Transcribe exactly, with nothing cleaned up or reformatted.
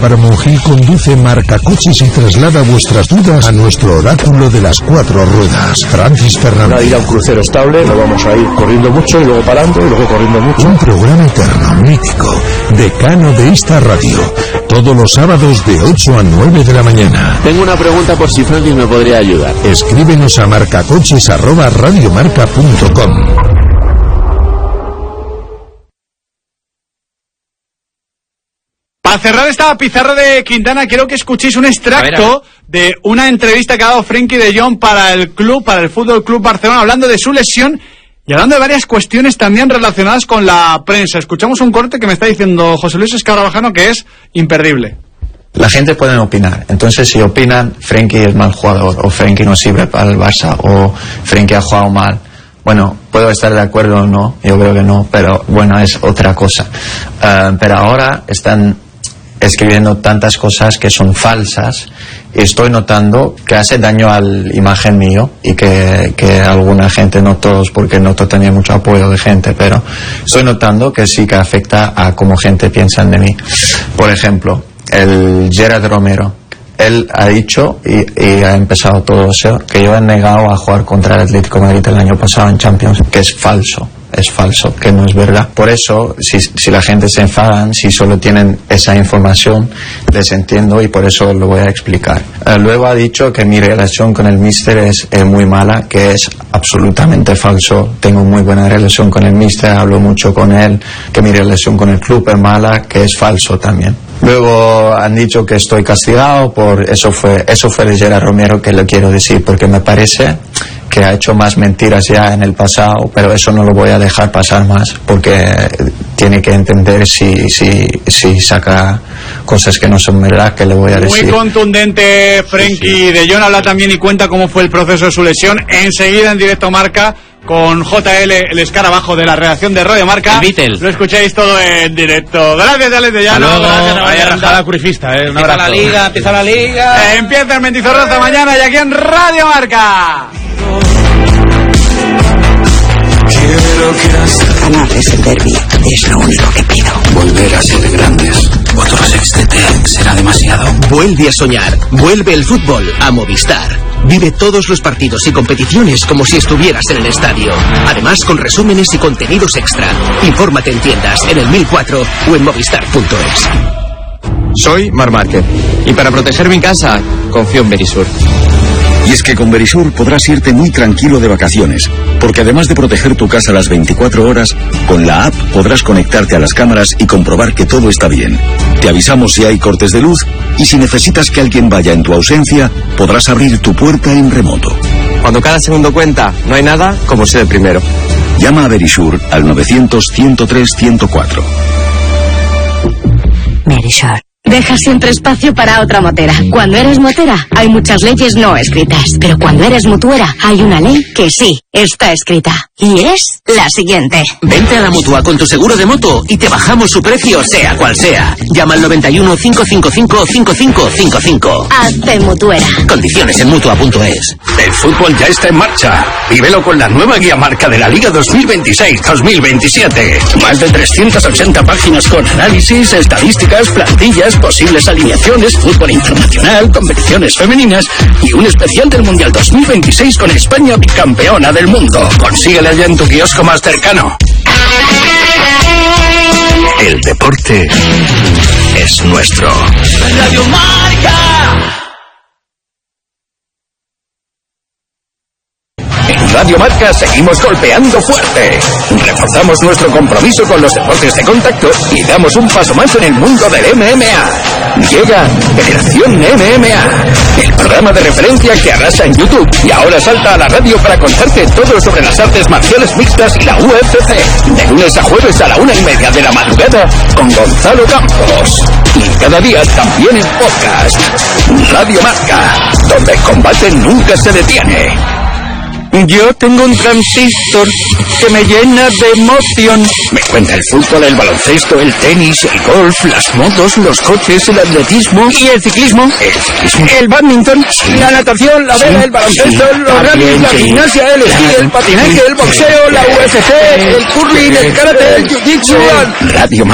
Álvaro Monjil conduce Marca Coches y traslada vuestras dudas a nuestro oráculo de las cuatro ruedas, Francis Fernández. Para ir a un crucero estable, nos vamos a ir corriendo mucho y luego parando y luego corriendo mucho. Un programa eterno, mítico, decano de esta radio, todos los sábados de ocho a nueve de la mañana. Tengo una pregunta por si Francis me podría ayudar. Escríbenos a marcacoches arroba radiomarca punto com. Para cerrar esta pizarra de Quintana, quiero que escuchéis un extracto a ver, a ver. de una entrevista que ha dado Frenkie de Jong para el club, para el Fútbol Club Barcelona, hablando de su lesión y hablando de varias cuestiones también relacionadas con la prensa. Escuchamos un corte que me está diciendo José Luis Escarabajano que es imperdible. La gente puede opinar, entonces si opinan Frenkie es mal jugador, o Frenkie no sirve para el Barça, o Frenkie ha jugado mal, bueno, puedo estar de acuerdo o no, yo creo que no, pero bueno, es otra cosa. Uh, pero ahora están escribiendo tantas cosas que son falsas y estoy notando que hace daño a la imagen mío y que, que alguna gente, no todos porque no tenía mucho apoyo de gente, pero estoy notando que sí que afecta a cómo gente piensa de mí. Por ejemplo, el Gerard Romero, él ha dicho y, y ha empezado todo eso, que yo he negado a jugar contra el Atlético de Madrid el año pasado en Champions, que es falso. Es falso, que no es verdad. Por eso, si, si la gente se enfadan, si solo tienen esa información, les entiendo y por eso lo voy a explicar. Eh, luego ha dicho que mi relación con el míster es eh, muy mala, que es absolutamente falso. Tengo muy buena relación con el míster, hablo mucho con él, que mi relación con el club es mala, que es falso también. Luego han dicho que estoy castigado por eso fue eso fue de Gerard Romero, que lo quiero decir porque me parece que ha hecho más mentiras ya en el pasado, pero eso no lo voy a dejar pasar más porque tiene que entender si si si saca cosas que no son verdad, que le voy a decir. Muy contundente Frenkie sí, sí. de Jong, habla también y cuenta cómo fue el proceso de su lesión. Enseguida en directo Marca con J L, el escarabajo de la redacción de Radio Marca. Lo escucháis todo en directo. Gracias, Alex de Llano. Hasta luego. Vaya rajada curifista, eh. Un empieza la liga, empieza la liga. Eh, empieza el Mendizorroza mañana y aquí en Radio Marca. Ganar es el derbi, es lo único que pido. Volver a ser grandes. Otro sextete será demasiado. Vuelve a soñar. Vuelve el fútbol a Movistar. Vive todos los partidos y competiciones como si estuvieras en el estadio. Además, con resúmenes y contenidos extra. Infórmate en tiendas, en el mil cuatro o en movistar punto es. Soy Mar Márquez y para proteger mi casa confío en Verisur. Y es que con Verisur podrás irte muy tranquilo de vacaciones, porque además de proteger tu casa las veinticuatro horas, con la app podrás conectarte a las cámaras y comprobar que todo está bien. Te avisamos si hay cortes de luz y si necesitas que alguien vaya en tu ausencia, podrás abrir tu puerta en remoto. Cuando cada segundo cuenta, no hay nada como ser el primero. Llama a Verisur al novecientos, ciento tres, ciento cuatro. Verisur. Deja siempre espacio para otra motera. Cuando eres motera, hay muchas leyes no escritas. Pero cuando eres mutuera, hay una ley que sí está escrita. Y es la siguiente. Vente a la Mutua con tu seguro de moto y te bajamos su precio, sea cual sea. Llama al noventa y uno, cinco cinco cinco, cinco cinco cinco cinco. Hazte mutuera. Condiciones en mutua punto es. El fútbol ya está en marcha. Vívelo con la nueva guía marca de la Liga dos mil veintiséis dos mil veintisiete. Más de trescientas ochenta páginas con análisis, estadísticas, plantillas, posibles alineaciones, fútbol internacional, competiciones femeninas y un especial del Mundial dos mil veintiséis con España bicampeona del mundo. Consíguela ya en tu kiosco más cercano. El deporte es nuestro. Radio Marca. En Radio Marca seguimos golpeando fuerte. Reforzamos nuestro compromiso con los deportes de contacto y damos un paso más en el mundo del M M A. Llega Generación M M A, el programa de referencia que arrasa en YouTube y ahora salta a la radio para contarte todo sobre las artes marciales mixtas y la U F C. De lunes a jueves a la una y media de la madrugada con Gonzalo Campos. Y cada día también en podcast. Radio Marca, donde el combate nunca se detiene. Yo tengo un transistor que me llena de emoción. Me cuenta el fútbol, el baloncesto, el tenis, el golf, las motos, los coches, el atletismo. ¿Y el ciclismo? El ciclismo. El badminton, sí. La natación, la vela, sí. El baloncesto, sí. Los rallies, la gimnasia, el esquí, el patinaje, el boxeo, la U F C, el curling, el karate, el jiu-jitsu. Radio